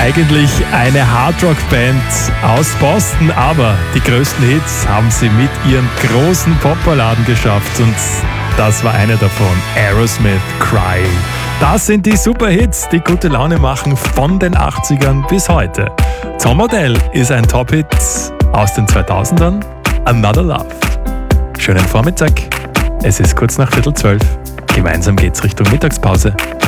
eigentlich eine Hardrock-Band aus Boston, aber die größten Hits haben sie mit ihren großen Popballaden geschafft und das war einer davon, Aerosmith, Crying. Das sind die Superhits, die gute Laune machen von den 80ern bis heute. Tom Odell ist ein Top-Hit aus den 2000ern, Another Love. Schönen Vormittag, es ist kurz nach 11:15. Gemeinsam geht's Richtung Mittagspause.